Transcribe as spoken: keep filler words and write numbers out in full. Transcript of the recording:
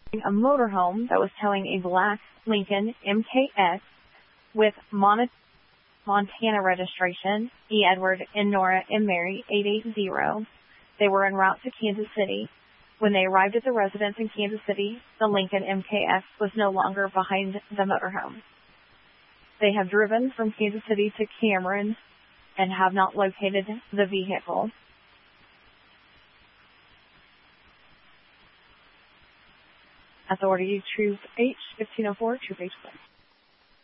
a motorhome that was towing a black Lincoln M K S with Mon- Montana registration, E. Edward and Nora M. Mary, eight eight zero. They were en route to Kansas City. When they arrived at the residence in Kansas City, the Lincoln M K S was no longer behind the motorhome. They have driven from Kansas City to Cameron and have not located the vehicle. Authority Truth H fifteen oh four, Truth H.